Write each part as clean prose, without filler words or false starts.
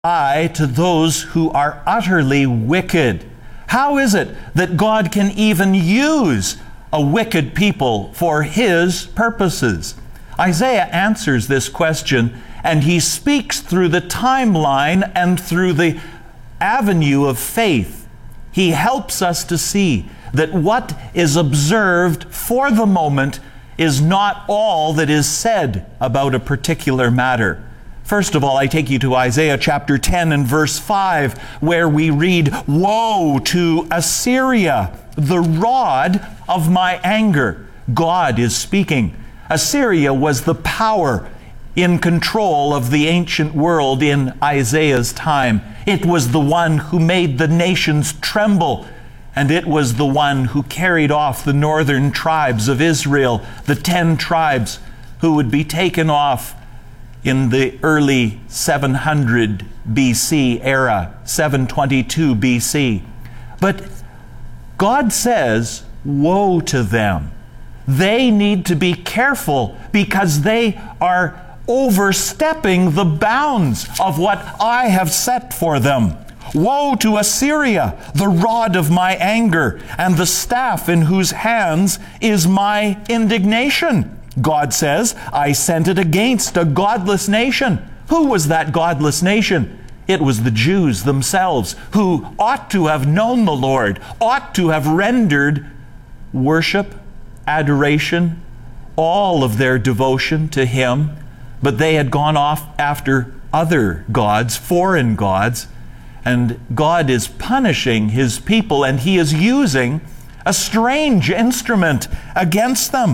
eye to those who are utterly wicked. How is it that God can even use a wicked people for His purposes? Isaiah answers this question, and he speaks through the timeline and through the avenue of faith. He helps us to see that what is observed for the moment is not all that is said about a particular matter. First of all, I take you to Isaiah chapter 10 and verse 5, where we read, "Woe to Assyria, the rod of my anger." God is speaking. Assyria was the power in control of the ancient world in Isaiah's time. It was the one who made the nations tremble, and it was the one who carried off the northern tribes of Israel, the 10 tribes who would be taken off in the early 700 BC era, 722 BC. But God says, woe to them. They need to be careful because they are overstepping the bounds of what I have set for them. Woe to Assyria, the rod of my anger, and the staff in whose hands is my indignation. God says, I sent it against a godless nation. Who was that godless nation? It was the Jews themselves, who ought to have known the Lord, ought to have rendered worship, adoration, all of their devotion to Him, but they had gone off after other gods, foreign gods, and God is punishing His people, and He is using a strange instrument against them.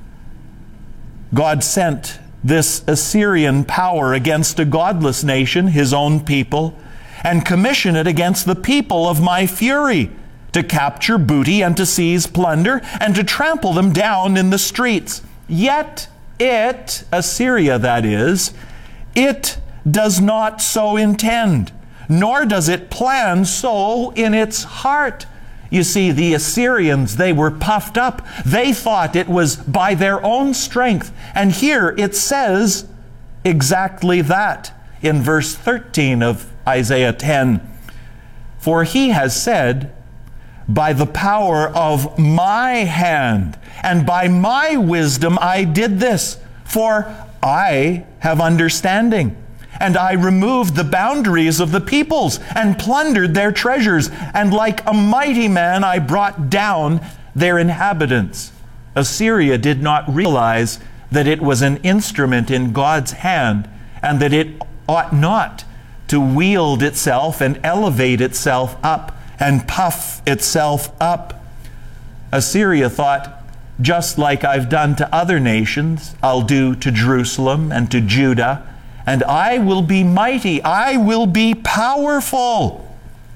God sent this Assyrian power against a godless nation, His own people, and commissioned it against the people of my fury, to capture booty and to seize plunder and to trample them down in the streets. Yet it, Assyria that is, it does not so intend, nor does it plan so in its heart. You see, the Assyrians, they were puffed up. They thought it was by their own strength. And here it says exactly that in verse 13 of Isaiah 10. For He has said, by the power of my hand and by my wisdom I did this, for I have understanding. And I removed the boundaries of the peoples and plundered their treasures. And like a mighty man, I brought down their inhabitants. Assyria did not realize that it was an instrument in God's hand and that it ought not to wield itself and elevate itself up and puff itself up. Assyria thought, just like I've done to other nations, I'll do to Jerusalem and to Judah, and I will be mighty, I will be powerful.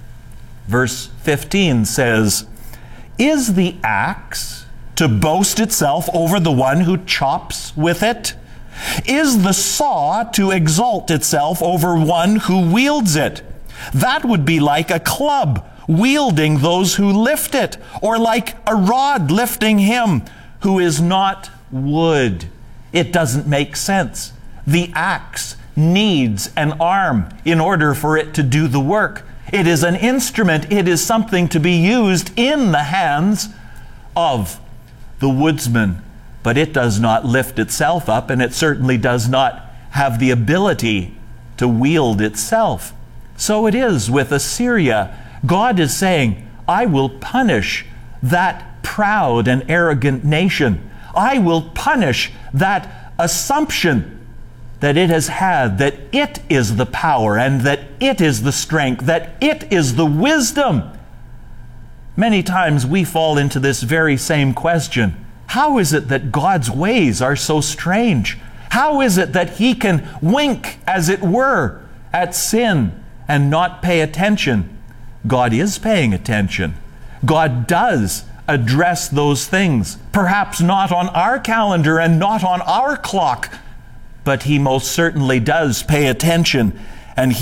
Verse 15 says, is the axe to boast itself over the one who chops with it? Is the saw to exalt itself over one who wields it? That would be like a club wielding those who lift it, or like a rod lifting him who is not wood. It doesn't make sense. The axe needs an arm in order for it to do the work. It is an instrument. It is something to be used in the hands of the woodsman. But it does not lift itself up, and it certainly does not have the ability to wield itself. So it is with Assyria. God is saying, I will punish that proud and arrogant nation. I will punish that assumption that it has had, that it is the power and that it is the strength, that it is the wisdom. Many times we fall into this very same question. How is it that God's ways are so strange? How is it that He can wink, as it were, at sin and not pay attention? God is paying attention. God does address those things, perhaps not on our calendar and not on our clock, but He most certainly does pay attention, and